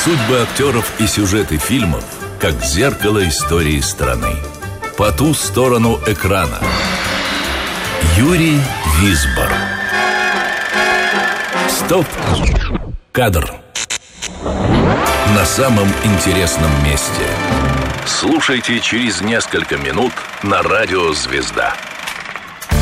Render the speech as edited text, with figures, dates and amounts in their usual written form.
Судьбы актеров и сюжеты фильмов как зеркало истории страны. По ту сторону экрана. Юрий Висбор. Стоп! Кадр. На самом интересном месте. Слушайте через несколько минут на радио «Звезда».